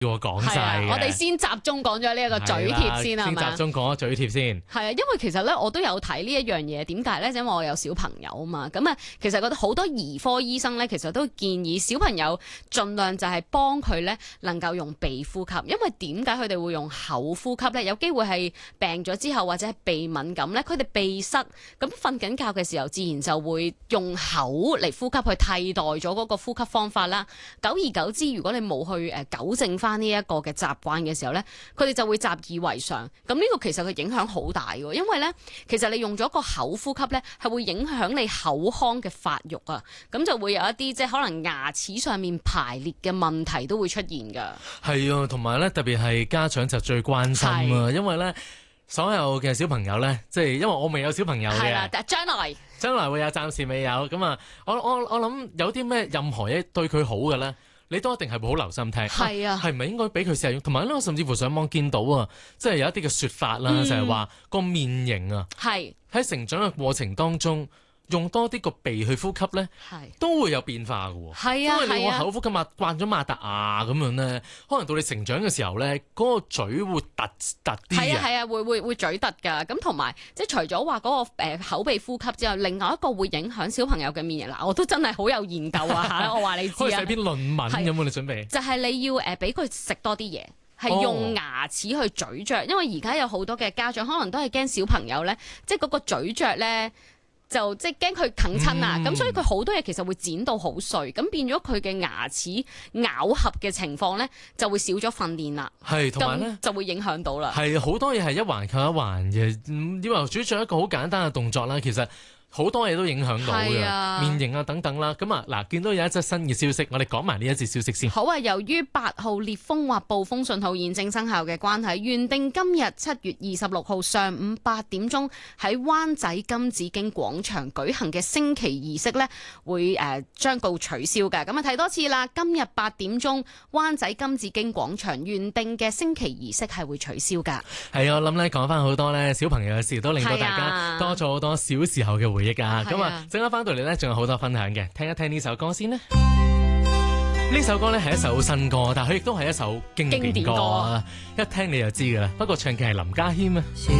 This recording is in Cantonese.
叫我講晒我哋先集中講咗呢一個嘴貼先係嘛？ 先集中講咗嘴貼先。 係啊，因為其實咧我都有睇呢一樣嘢，點解咧？因為我有小朋友啊嘛，咁啊，其實覺得好多兒科醫生咧，其實都建議小朋友盡量就係幫佢咧能夠用鼻呼吸，因為點解佢哋會用口呼吸咧？有機會係病咗之後或者係鼻敏感咧，佢哋鼻塞，咁瞓緊覺嘅時候自然就會用口嚟呼吸去替代咗嗰個呼吸方法啦。久而久之，如果你冇去糾正翻呢一個嘅習慣嘅時候咧，佢哋就會習以為常。咁呢個其實佢影響好大嘅，因為咧其實你用咗個口呼吸咧，係會影響你口腔嘅發育啊，咁就會有一啲即係可能牙齒上面排列嘅問題都會出現㗎。 係啊，同埋咧特別係家長就最關心啊，因為咧所有嘅小朋友咧，即係因為我未有小朋友嘅， 係啦，但係將來會有，暫時未有。咁啊，我諗有啲咩任何嘢對佢好嘅咧，你都一定係會好留心聽。 係啊， 係咪應該俾佢試下用？同埋咧，我甚至乎上網見到啊，即係有一啲嘅説法啦，就係話個面型啊， 係喺成長嘅過程當中，用多啲個鼻去呼吸咧，都會有變化嘅喎。 係啊， 因為你個口呼吸慣咗擘大牙咁樣咧，可能到你成長嘅時候咧，嗰個嘴會突啲嘅。 係啊，會嘴突㗎。咁同埋即係除咗話嗰個口鼻呼吸之後，另外一個會影響小朋友嘅面型。嗱，我都真係好有研究啊嚇！我話你知啊， 可以寫篇論文咁喎，你準備？ 就係你要俾佢食多啲嘢。係用牙齒去咀嚼，因為而家有好多嘅家長可能都係驚小朋友咧，即係嗰個咀嚼咧。就即係驚佢啃親啊，咁所以佢好多嘢其實會剪到好碎，咁變咗佢嘅牙齒咬合嘅情況咧就會少咗訓練啦。 係，同埋咧就會影響到啦。 係好多嘢係一環扣一環嘅，以為咀嚼一個好簡單嘅動作啦，其實好多嘢都影響到嘅，面型啊等等啦。咁啊嗱，見到有一則新嘅消息，我哋講埋呢一則消息先。 好啊，由於8號烈風或暴風信號現正生效嘅關係，原定今日7月26號上午8點鐘喺灣仔金紫荊廣場舉行嘅升旗儀式呢，會將告取消嘅。咁啊睇多次啦，今日8點鐘灣仔金紫荊廣場原定嘅升旗儀式係會取消㗎。 係啊，我諗咧講翻好多咧小朋友嘅事，都令到大家多咗好多小時候嘅回憶啊！咁啊，陣間翻到嚟咧，仲有好多分享嘅，聽一聽呢首歌先啦。呢首歌咧係一首新歌，但係佢亦都係一首經典歌啊！一聽你就知噶啦。不過唱嘅係林家謙啊。